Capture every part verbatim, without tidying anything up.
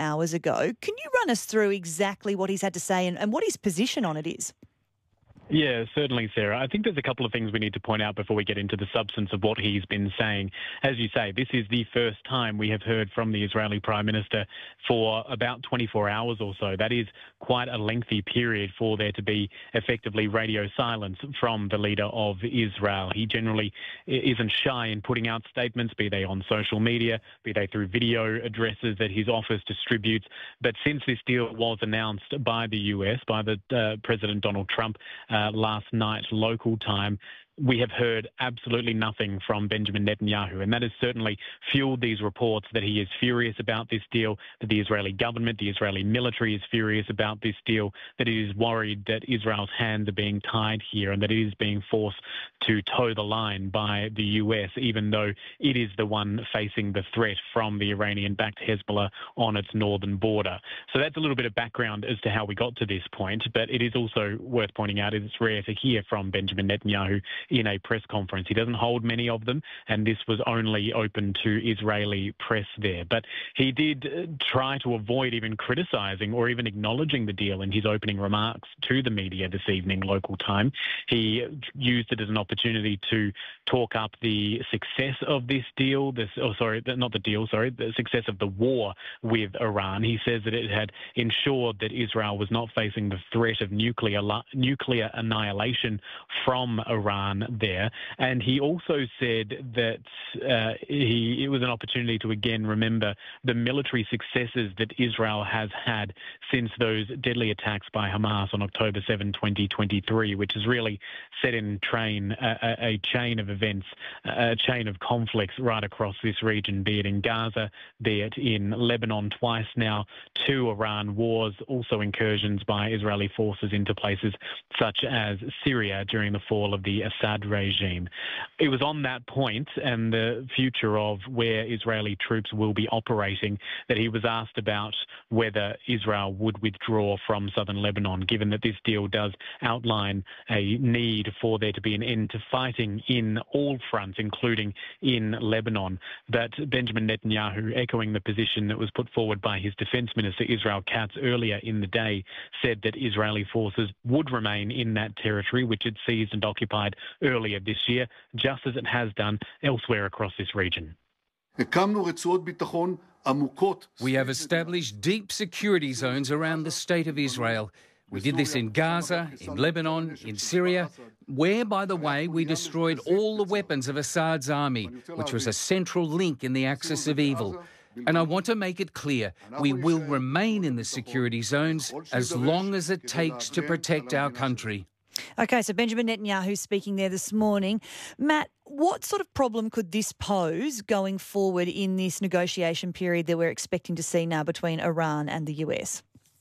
hours ago. Can you run us through exactly what he's had to say and, and what his position on it is? Yeah, certainly, Sarah. I think there's a couple of things we need to point out before we get into the substance of what he's been saying. As you say, this is the first time we have heard from the Israeli Prime Minister for about twenty-four hours or so. That is quite a lengthy period for there to be effectively radio silence from the leader of Israel. He generally isn't shy in putting out statements, be they on social media, be they through video addresses that his office distributes. But since this deal was announced by the U S, by the uh, President Donald Trump, Uh, last night, local time, we have heard absolutely nothing from Benjamin Netanyahu, and that has certainly fueled these reports that he is furious about this deal, that the Israeli government, the Israeli military is furious about this deal, that he is worried that Israel's hands are being tied here and that it is being forced to toe the line by the U S, even though it is the one facing the threat from the Iranian-backed Hezbollah on its northern border. So that's a little bit of background as to how we got to this point, but it is also worth pointing out it's rare to hear from Benjamin Netanyahu in a press conference. He doesn't hold many of them, and this was only open to Israeli press there. But he did try to avoid even criticising or even acknowledging the deal in his opening remarks to the media this evening, local time. He used it as an opportunity to talk up the success of this deal, this, oh, sorry, not the deal, sorry, the success of the war with Iran. He says that it had ensured that Israel was not facing the threat of nuclear, nuclear annihilation from Iran there, and he also said that uh, he it was an opportunity to again remember the military successes that Israel has had since those deadly attacks by Hamas on October seventh, twenty twenty-three, which has really set in train a, a, a chain of events, a chain of conflicts right across this region, be it in Gaza, be it in Lebanon twice now, two Iran wars, also incursions by Israeli forces into places such as Syria during the fall of the Assad regime. It was on that point and the future of where Israeli troops will be operating that he was asked about whether Israel would withdraw from southern Lebanon, given that this deal does outline a need for there to be an end to fighting in all fronts, including in Lebanon. But Benjamin Netanyahu, echoing the position that was put forward by his defense minister, Israel Katz, earlier in the day, said that Israeli forces would remain in that territory, which it seized and occupied earlier this year, just as it has done elsewhere across this region. We have established deep security zones around the state of Israel. We did this in Gaza, in Lebanon, in Syria, where, by the way, we destroyed all the weapons of Assad's army, which was a central link in the axis of evil. And I want to make it clear, we will remain in the security zones as long as it takes to protect our country. Okay, so Benjamin Netanyahu speaking there this morning. Matt, what sort of problem could this pose going forward in this negotiation period that we're expecting to see now between Iran and the U S?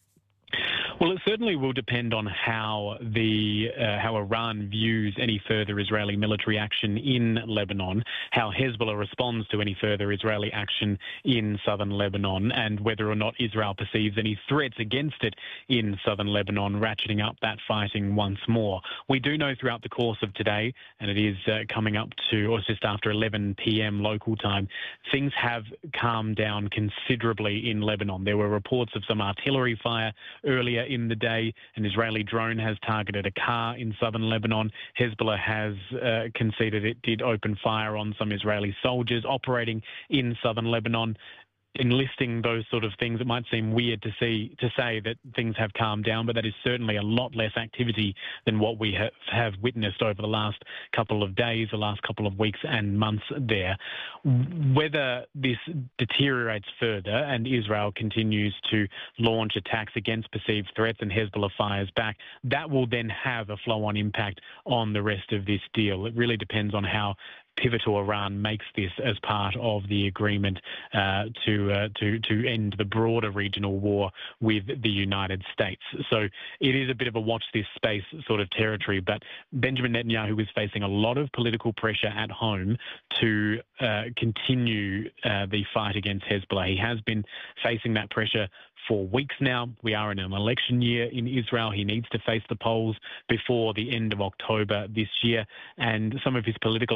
Well, it certainly will depend on how the uh, how Iran views any further Israeli military action in Lebanon, how Hezbollah responds to any further Israeli action in southern Lebanon, and whether or not Israel perceives any threats against it in southern Lebanon, ratcheting up that fighting once more. We do know throughout the course of today, and it is uh, coming up to, or just after eleven p.m. local time, things have calmed down considerably in Lebanon. There were reports of some artillery fire earlier in the day. An Israeli drone has targeted a car in southern Lebanon. Hezbollah has uh, conceded it did open fire on some Israeli soldiers operating in southern Lebanon. Enlisting those sort of things, it might seem weird to see to say that things have calmed down, but that is certainly a lot less activity than what we have, have witnessed over the last couple of days, the last couple of weeks and months there. Whether this deteriorates further and Israel continues to launch attacks against perceived threats and Hezbollah fires back, that will then have a flow-on impact on the rest of this deal. It really depends on how pivotal Iran makes this as part of the agreement uh, to uh, to to end the broader regional war with the United States. So it is a bit of a watch this space sort of territory, but Benjamin Netanyahu is facing a lot of political pressure at home to uh, continue uh, the fight against Hezbollah. He has been facing that pressure for weeks now. We are in an election year in Israel. He needs to face the polls before the end of October this year, and some of his political opponents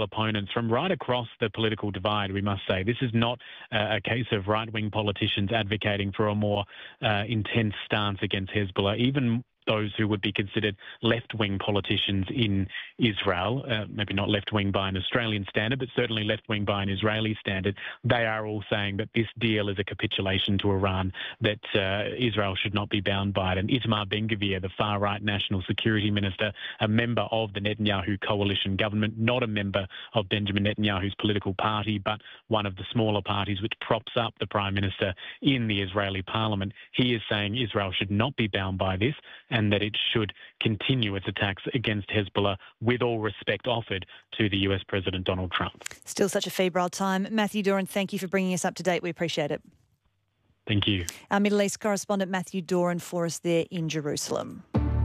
arguments from right across the political divide, we must say. This is not uh, a case of right-wing politicians advocating for a more uh, intense stance against Hezbollah. Even those who would be considered left-wing politicians in Israel, uh, maybe not left-wing by an Australian standard, but certainly left-wing by an Israeli standard, they are all saying that this deal is a capitulation to Iran, that uh, Israel should not be bound by it. And Itamar Ben-Gvir, the far-right national security minister, a member of the Netanyahu coalition government, not a member of Benjamin Netanyahu's political party, but one of the smaller parties which props up the Prime Minister in the Israeli parliament, he is saying Israel should not be bound by this, and that it should continue its attacks against Hezbollah with all respect offered to the U S President Donald Trump. Still such a febrile time. Matthew Doran, thank you for bringing us up to date. We appreciate it. Thank you. Our Middle East correspondent Matthew Doran for us there in Jerusalem.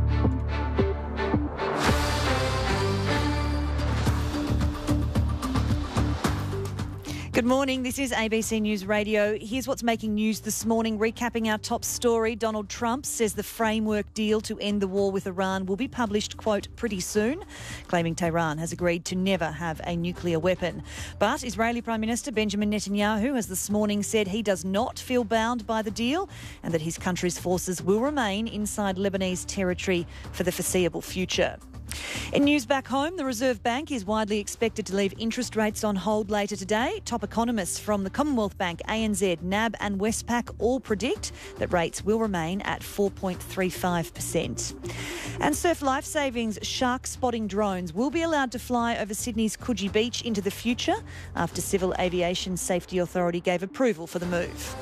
Good morning. This is A B C News Radio. Here's what's making news this morning. Recapping our top story, Donald Trump says the framework deal to end the war with Iran will be published, quote, pretty soon, claiming Tehran has agreed to never have a nuclear weapon. But Israeli Prime Minister Benjamin Netanyahu has this morning said he does not feel bound by the deal and that his country's forces will remain inside Lebanese territory for the foreseeable future. In news back home, the Reserve Bank is widely expected to leave interest rates on hold later today. Top economists from the Commonwealth Bank, A N Z, N A B and Westpac all predict that rates will remain at four point three five percent. And Surf Life Savings shark spotting drones will be allowed to fly over Sydney's Coogee Beach into the future after Civil Aviation Safety Authority gave approval for the move.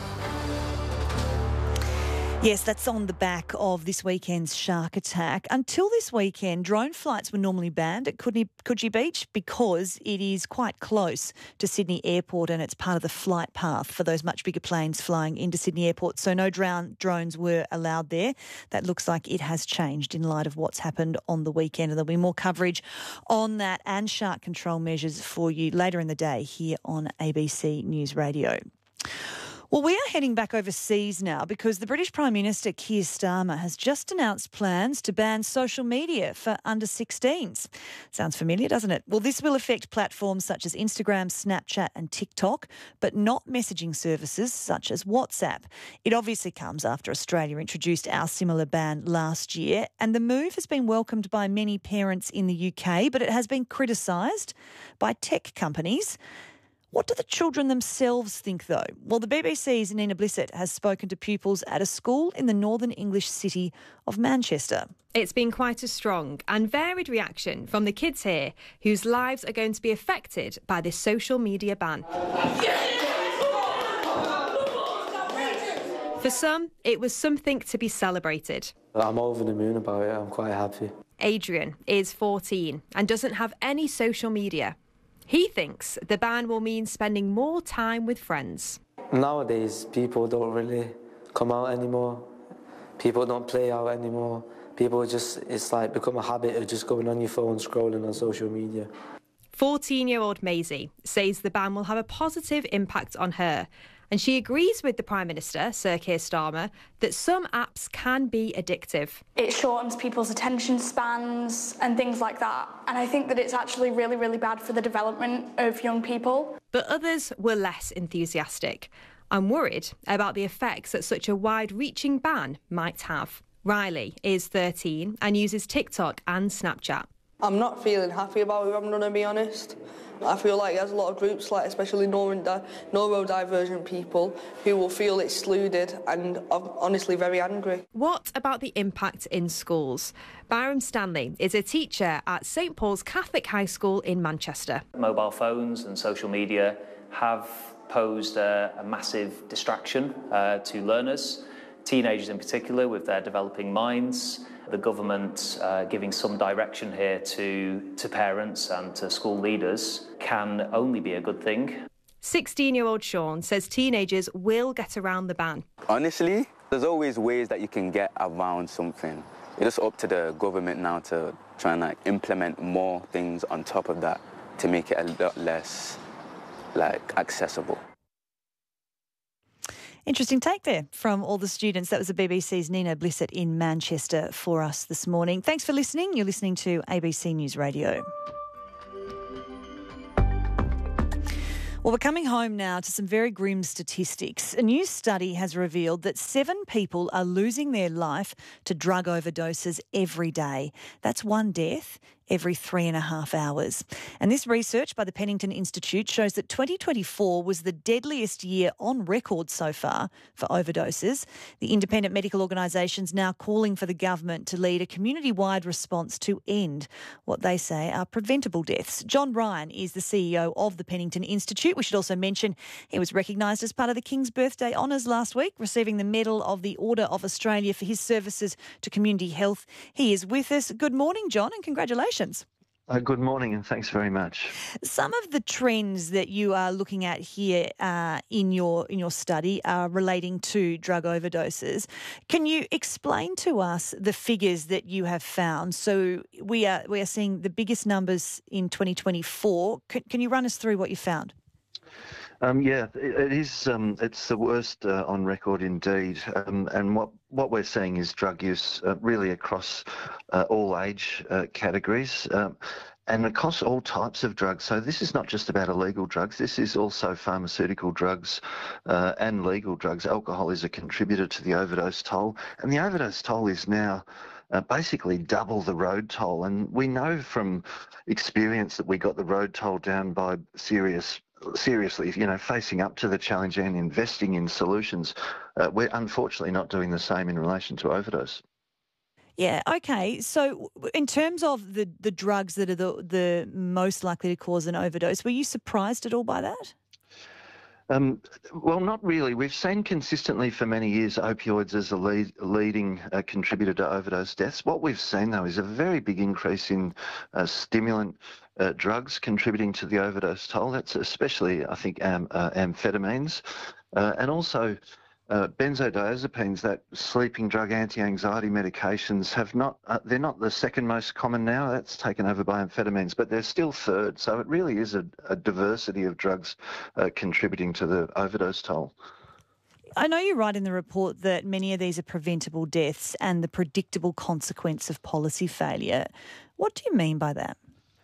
Yes, that's on the back of this weekend's shark attack. Until this weekend, drone flights were normally banned at Coogee Beach because it is quite close to Sydney Airport and it's part of the flight path for those much bigger planes flying into Sydney Airport. So no drown drones were allowed there. That looks like it has changed in light of what's happened on the weekend. And there'll be more coverage on that and shark control measures for you later in the day here on A B C News Radio. Well, we are heading back overseas now because the British Prime Minister Keir Starmer has just announced plans to ban social media for under sixteens. Sounds familiar, doesn't it? Well, this will affect platforms such as Instagram, Snapchat and TikTok, but not messaging services such as WhatsApp. It obviously comes after Australia introduced our similar ban last year, and the move has been welcomed by many parents in the U K, but it has been criticised by tech companies. What do the children themselves think, though? Well, the B B C's Nina Blissett has spoken to pupils at a school in the northern English city of Manchester. It's been quite a strong and varied reaction from the kids here, whose lives are going to be affected by this social media ban. For some, it was something to be celebrated. I'm over the moon about it. I'm quite happy. Adrian is fourteen and doesn't have any social media. He thinks the ban will mean spending more time with friends. Nowadays, people don't really come out anymore. People don't play out anymore. People just, it's like become a habit of just going on your phone, scrolling on social media. fourteen-year-old Maisie says the ban will have a positive impact on her. And she agrees with the Prime Minister, Sir Keir Starmer, that some apps can be addictive. It shortens people's attention spans and things like that. And I think that it's actually really, really bad for the development of young people. But others were less enthusiastic. I'm worried about the effects that such a wide-reaching ban might have. Riley is thirteen and uses TikTok and Snapchat. I'm not feeling happy about it, I'm going to be honest. I feel like there's a lot of groups, like especially neurodi- neurodivergent people, who will feel excluded and I'm honestly very angry. What about the impact in schools? Byron Stanley is a teacher at St Paul's Catholic High School in Manchester. Mobile phones and social media have posed a, a massive distraction uh, to learners, teenagers in particular, with their developing minds. The government uh, giving some direction here to, to parents and to school leaders can only be a good thing. sixteen-year-old Sean says teenagers will get around the ban. Honestly, there's always ways that you can get around something. It's up to the government now to try and like, implement more things on top of that to make it a lot less like accessible. Interesting take there from all the students. That was the B B C's Nina Blissett in Manchester for us this morning. Thanks for listening. You're listening to A B C News Radio. Well, we're coming home now to some very grim statistics. A new study has revealed that seven people are losing their life to drug overdoses every day. That's one death every three and a half hours. And this research by the Pennington Institute shows that twenty twenty-four was the deadliest year on record so far for overdoses. The independent medical organisation's now calling for the government to lead a community-wide response to end what they say are preventable deaths. John Ryan is the C E O of the Pennington Institute. We should also mention he was recognised as part of the King's Birthday Honours last week, receiving the Medal of the Order of Australia for his services to community health. He is with us. Good morning, John, and congratulations. Uh, good morning and thanks very much. Some of the trends that you are looking at here uh, in your in your study are relating to drug overdoses. Can you explain to us the figures that you have found? So we are we are seeing the biggest numbers in twenty twenty-four. Can, can you run us through what you found? Um, yeah, it, it is. Um, it's the worst uh, on record indeed. Um, and what, what we're seeing is drug use uh, really across uh, all age uh, categories um, and across all types of drugs. So this is not just about illegal drugs. This is also pharmaceutical drugs uh, and legal drugs. Alcohol is a contributor to the overdose toll, and the overdose toll is now Uh, basically double the road toll. And we know from experience that we got the road toll down by serious, seriously, you know, facing up to the challenge and investing in solutions. Uh, we're unfortunately not doing the same in relation to overdose. Yeah, okay. So in terms of the, the drugs that are the, the most likely to cause an overdose, were you surprised at all by that? Um, well, not really. We've seen consistently for many years opioids as a lead, leading uh, contributor to overdose deaths. What we've seen, though, is a very big increase in uh, stimulant uh, drugs contributing to the overdose toll. That's especially, I think, um, uh, amphetamines uh, and also uh, benzodiazepines, that sleeping drug, anti-anxiety medications, have not. Uh, they're not the second most common now. That's taken over by amphetamines, but they're still third. So it really is a, a diversity of drugs uh, contributing to the overdose toll. I know you write in the report that many of these are preventable deaths and the predictable consequence of policy failure. What do you mean by that?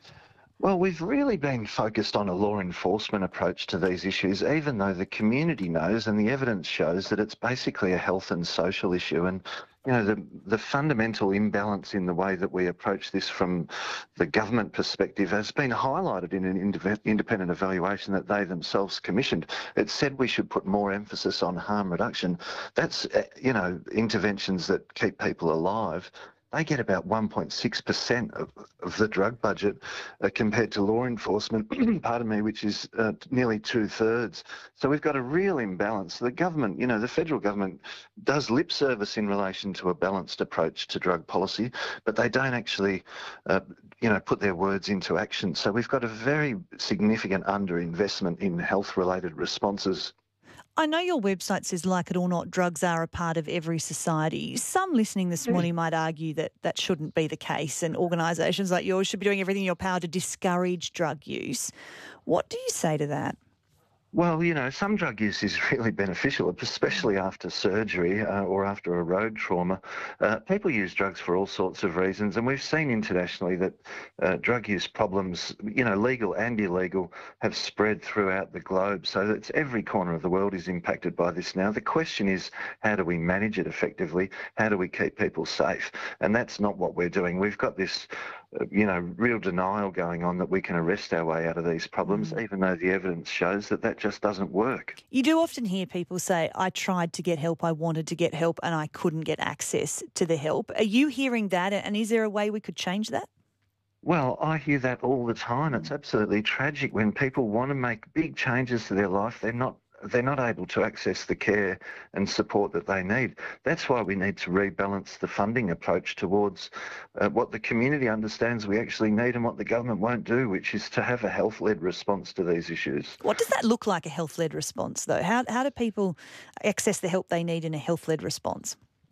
Well, we've really been focused on a law enforcement approach to these issues, even though the community knows and the evidence shows that it's basically a health and social issue. And, you know, the, the fundamental imbalance in the way that we approach this from the government perspective has been highlighted in an independent evaluation that they themselves commissioned. It said we should put more emphasis on harm reduction. That's, you know, interventions that keep people alive. They get about one point six percent of, of the drug budget uh, compared to law enforcement, pardon me, which is uh, nearly two-thirds. So we've got a real imbalance. The government, you know, the federal government does lip service in relation to a balanced approach to drug policy, but they don't actually, uh, you know, put their words into action. So we've got a very significant underinvestment in health-related responses. I know your website says, like it or not, drugs are a part of every society. Some listening this morning might argue that that shouldn't be the case and organisations like yours should be doing everything in your power to discourage drug use. What do you say to that? Well, you know, some drug use is really beneficial, especially after surgery uh, or after a road trauma. Uh, people use drugs for all sorts of reasons, and we've seen internationally that uh, drug use problems, you know, legal and illegal, have spread throughout the globe. So it's every corner of the world is impacted by this now. The question is, how do we manage it effectively? How do we keep people safe? And that's not what we're doing. We've got this you know, real denial going on that we can arrest our way out of these problems, mm. even though the evidence shows that that just doesn't work. You do often hear people say, I tried to get help, I wanted to get help, and I couldn't get access to the help. Are you hearing that, and is there a way we could change that? Well, I hear that all the time. It's absolutely tragic when people want to make big changes to their life. They're not They're not able to access the care and support that they need. That's why we need to rebalance the funding approach towards uh, what the community understands we actually need and what the government won't do, which is to have a health-led response to these issues. What does that look like, a health-led response, though? How, how do people access the help they need in a health-led response?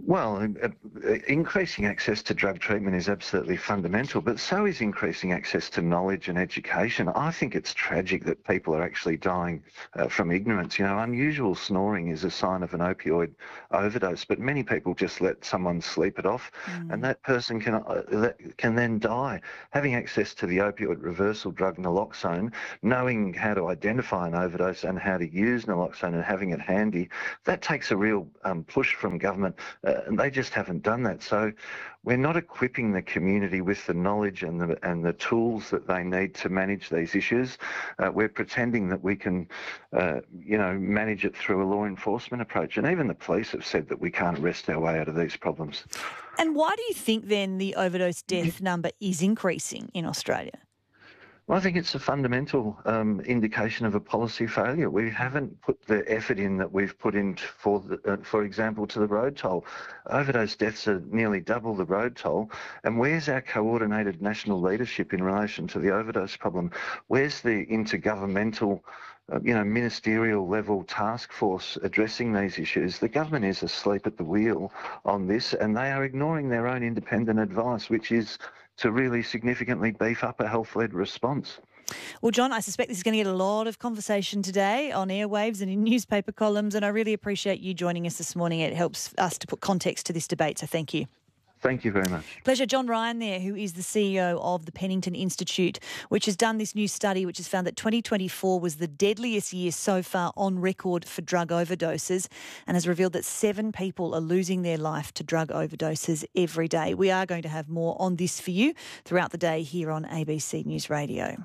Well, uh, increasing access to drug treatment is absolutely fundamental, but so is increasing access to knowledge and education. I think it's tragic that people are actually dying uh, from ignorance. You know, unusual snoring is a sign of an opioid overdose, but many people just let someone sleep it off, mm. and that person can uh, that can then die. Having access to the opioid reversal drug naloxone, knowing how to identify an overdose and how to use naloxone and having it handy, that takes a real um, push from government. Uh, and they just haven't done that. So we're not equipping the community with the knowledge and the and the tools that they need to manage these issues. Uh, we're pretending that we can, uh, you know, manage it through a law enforcement approach. And even the police have said that we can't wrest our way out of these problems. And why do you think then the overdose death number is increasing in Australia? Well, I think it's a fundamental um, indication of a policy failure. We haven't put the effort in that we've put in for, the, uh, for example, to the road toll. Overdose deaths are nearly double the road toll. And where's our coordinated national leadership in relation to the overdose problem? Where's the intergovernmental, uh, you know, ministerial level task force addressing these issues? The government is asleep at the wheel on this, and they are ignoring their own independent advice, which is to really significantly beef up a health-led response. Well, John, I suspect this is going to get a lot of conversation today on airwaves and in newspaper columns, and I really appreciate you joining us this morning. It helps us to put context to this debate, so thank you. Thank you very much. Pleasure. John Ryan there, who is the C E O of the Pennington Institute, which has done this new study which has found that twenty twenty-four was the deadliest year so far on record for drug overdoses, and has revealed that seven people are losing their life to drug overdoses every day. We are going to have more on this for you throughout the day here on A B C News Radio.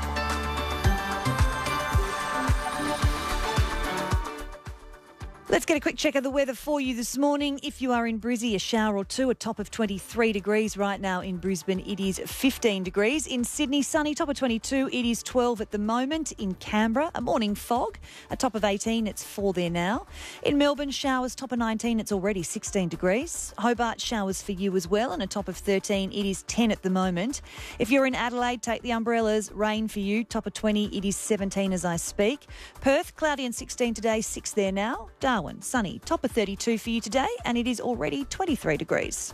Let's get a quick check of the weather for you this morning. If you are in Brizzy, a shower or two, a top of twenty-three degrees. Right now in Brisbane, it is fifteen degrees. In Sydney, sunny, top of twenty-two. It is twelve at the moment. In Canberra, a morning fog, a top of eighteen. It's four there now. In Melbourne, showers, top of nineteen. It's already sixteen degrees. Hobart, showers for you as well, and a top of thirteen. It is ten at the moment. If you're in Adelaide, take the umbrellas. Rain for you, top of twenty. It is seventeen as I speak. Perth, cloudy and sixteen today, six there now. Darwin, sunny, top of thirty-two for you today, and it is already twenty-three degrees.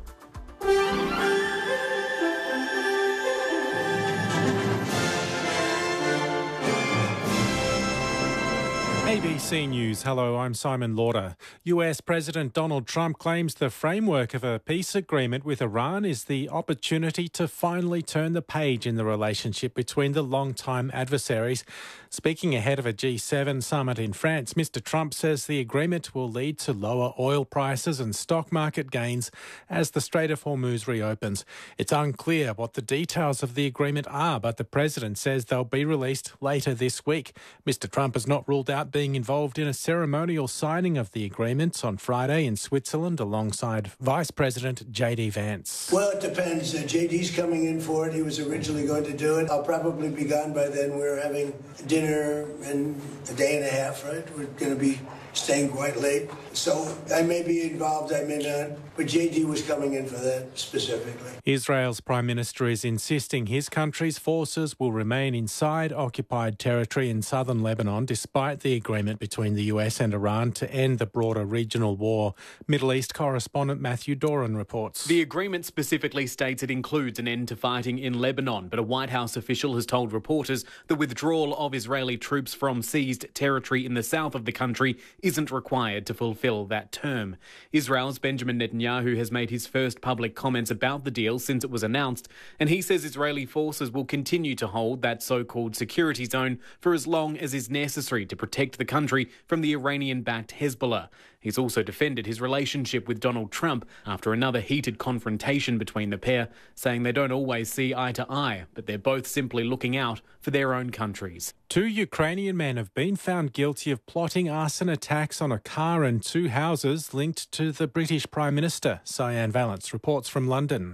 A B C News. Hello, I'm Simon Lauder. U S President Donald Trump claims the framework of a peace agreement with Iran is the opportunity to finally turn the page in the relationship between the longtime adversaries. Speaking ahead of a G seven summit in France, Mister Trump says the agreement will lead to lower oil prices and stock market gains as the Strait of Hormuz reopens. It's unclear what the details of the agreement are, but the president says they'll be released later this week. Mister Trump has not ruled out being involved in a ceremonial signing of the agreement on Friday in Switzerland alongside Vice President J D Vance. Well, it depends. Uh, J D's coming in for it. He was originally going to do it. I'll probably be gone by then. We're having dinner in a day and a half, right? We're going to be staying quite late. So I may be involved, I may not. But J D was coming in for that specifically. Israel's Prime Minister is insisting his country's forces will remain inside occupied territory in southern Lebanon despite the agreement between the U S and Iran to end the broader regional war. Middle East correspondent Matthew Doran reports. The agreement specifically states it includes an end to fighting in Lebanon, but a White House official has told reporters the withdrawal of Israeli troops from seized territory in the south of the country isn't required to fulfill that term. Israel's Benjamin Netanyahu has made his first public comments about the deal since it was announced, and he says Israeli forces will continue to hold that so-called security zone for as long as is necessary to protect the country from the Iranian-backed Hezbollah. He's also defended his relationship with Donald Trump after another heated confrontation between the pair, saying they don't always see eye to eye, but they're both simply looking out for their own countries. Two Ukrainian men have been found guilty of plotting arson attacks on a car and two houses linked to the British Prime Minister. Cyan Valance reports from London.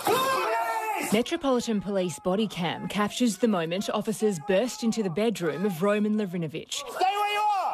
Metropolitan Police body cam captures the moment officers burst into the bedroom of Roman Lavrinovich. Stay where you are! Stay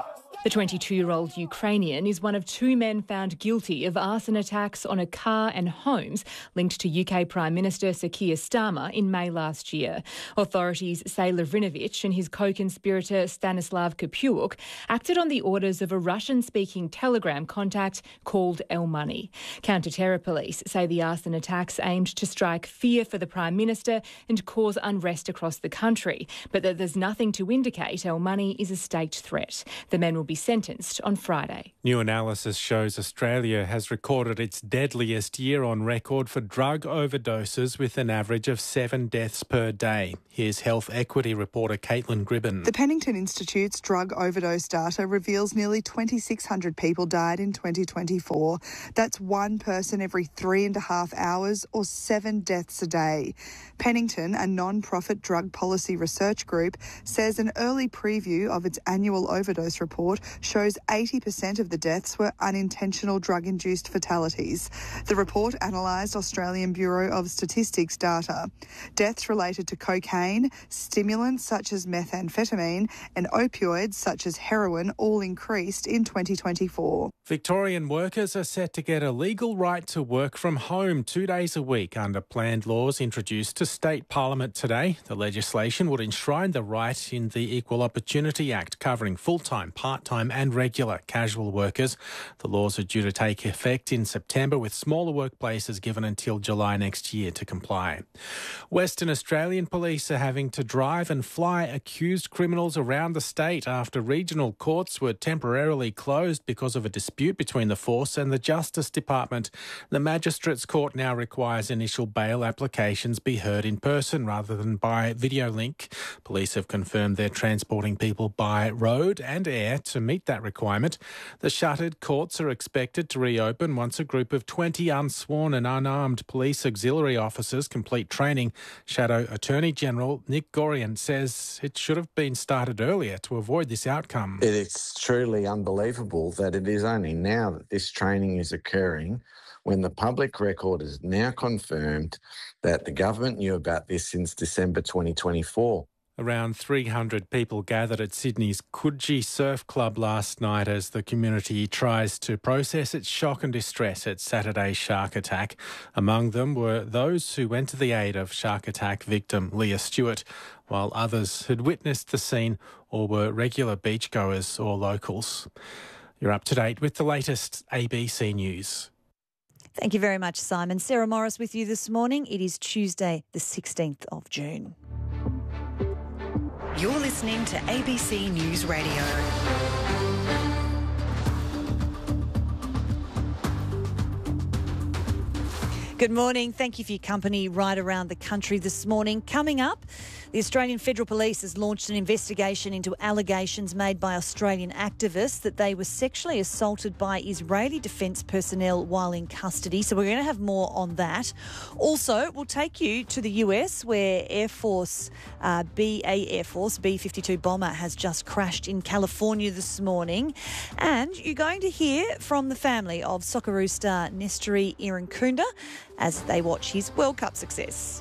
The twenty-two-year-old Ukrainian is one of two men found guilty of arson attacks on a car and homes linked to U K Prime Minister Sir Keir Starmer in May last year. Authorities say Lovrinovich and his co-conspirator Stanislav Kopyuk acted on the orders of a Russian-speaking Telegram contact called El Money. Counter-terror police say the arson attacks aimed to strike fear for the Prime Minister and cause unrest across the country, but that there's nothing to indicate El Money is a state threat. The men will be sentenced on Friday. New analysis shows Australia has recorded its deadliest year on record for drug overdoses, with an average of seven deaths per day. Here's health equity reporter Caitlin Gribben. The Pennington Institute's drug overdose data reveals nearly twenty-six hundred people died in twenty twenty-four. That's one person every three and a half hours, or seven deaths a day. Pennington, a non-profit drug policy research group, says an early preview of its annual overdose report shows eighty percent of the deaths were unintentional drug-induced fatalities. The report analysed Australian Bureau of Statistics data. Deaths related to cocaine, stimulants such as methamphetamine, and opioids such as heroin all increased in twenty twenty-four. Victorian workers are set to get a legal right to work from home two days a week under planned laws introduced to state parliament today. The legislation would enshrine the right in the Equal Opportunity Act, covering full-time, part-time and regular casual workers. The laws are due to take effect in September, with smaller workplaces given until July next year to comply. Western Australian police are having to drive and fly accused criminals around the state after regional courts were temporarily closed because of a dispute between the force and the Justice Department. The Magistrates Court now requires initial bail applications be heard in person rather than by video link. Police have confirmed they're transporting people by road and air to meet that requirement. The shuttered courts are expected to reopen once a group of twenty unsworn and unarmed police auxiliary officers complete training. Shadow Attorney General Nick Gorian says it should have been started earlier to avoid this outcome. It's truly unbelievable that it is only now that this training is occurring, when the public record is now confirmed that the government knew about this since December twenty twenty-four. Around three hundred people gathered at Sydney's Coogee Surf Club last night as the community tries to process its shock and distress at Saturday's shark attack. Among them were those who went to the aid of shark attack victim Leah Stewart, while others had witnessed the scene or were regular beachgoers or locals. You're up to date with the latest A B C News. Thank you very much, Simon. Sarah Morris with you this morning. It is Tuesday, the sixteenth of June. You're listening to A B C News Radio. Good morning. Thank you for your company right around the country this morning. Coming up, the Australian Federal Police has launched an investigation into allegations made by Australian activists that they were sexually assaulted by Israeli defence personnel while in custody. So we're going to have more on that. Also, we'll take you to the U S, where Air Force, uh, B A Air Force B fifty-two bomber has just crashed in California this morning. And you're going to hear from the family of Socceroo star Nestory Irankunda as they watch his World Cup success.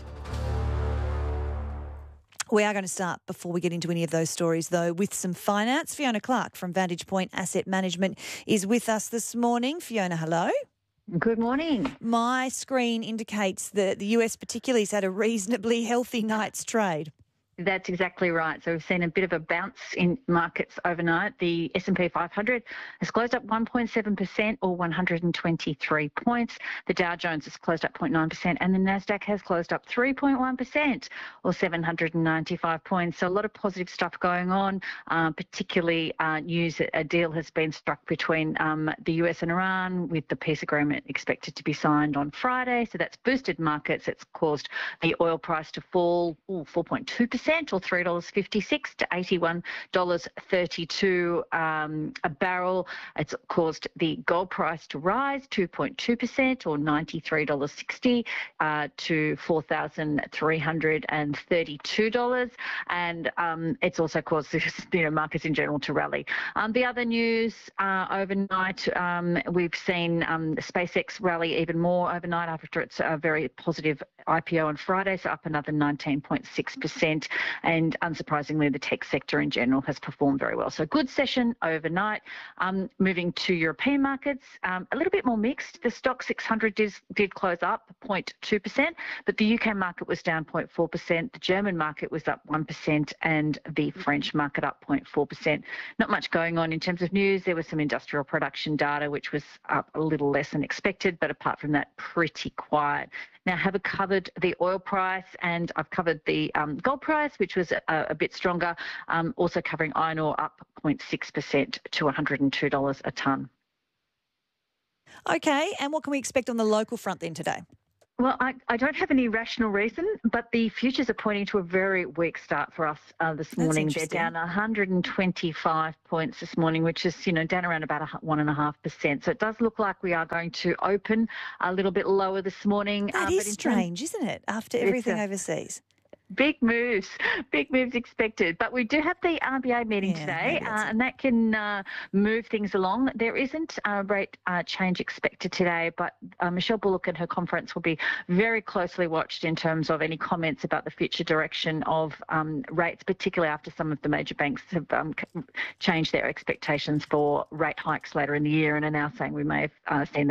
We are going to start, before we get into any of those stories, though, with some finance. Fiona Clark from Vantage Point Asset Management is with us this morning. Fiona, hello. Good morning. My screen indicates that the U S particularly has had a reasonably healthy night's trade. That's exactly right. So we've seen a bit of a bounce in markets overnight. The S and P five hundred has closed up one point seven percent, or one hundred twenty-three points. The Dow Jones has closed up zero point nine percent, and the Nasdaq has closed up three point one percent, or seven hundred ninety-five points. So a lot of positive stuff going on, uh, particularly uh, news that a deal has been struck between um, the U S and Iran, with the peace agreement expected to be signed on Friday. So that's boosted markets. It's caused the oil price to fall ooh, four point two percent. Or three dollars fifty-six to eighty-one dollars thirty-two um, a barrel. It's caused the gold price to rise two point two percent, or ninety-three dollars sixty uh, to four thousand three hundred thirty-two dollars. And um, it's also caused you know, markets in general to rally. Um, the other news uh, overnight, um, we've seen um, SpaceX rally even more overnight after its uh, very positive I P O on Friday, so up another nineteen point six percent. And unsurprisingly, the tech sector in general has performed very well. So good session overnight. Um, moving to European markets, um, a little bit more mixed. The Stock six hundred did, did close up zero point two percent, but the U K market was down zero point four percent. The German market was up one percent and the French market up zero point four percent. Not much going on in terms of news. There was some industrial production data, which was up a little less than expected, but apart from that, pretty quiet. Now, have covered the oil price, and I've covered the um, gold price, which was a, a bit stronger, um, also covering iron ore up zero point six percent to one hundred two dollars a tonne. Okay, and what can we expect on the local front then today? Well, I, I don't have any rational reason, but the futures are pointing to a very weak start for us uh, this morning. They're down one hundred twenty-five points this morning, which is, you know, down around about a one and a half percent. So it does look like we are going to open a little bit lower this morning. That uh, is strange, terms, isn't it? After everything a, overseas. Big moves, big moves expected. But we do have the R B A meeting yeah, today, uh, and that can uh, move things along. There isn't a rate uh, change expected today, but uh, Michelle Bullock and her conference will be very closely watched in terms of any comments about the future direction of um, rates, particularly after some of the major banks have um, changed their expectations for rate hikes later in the year and are now saying we may have uh, seen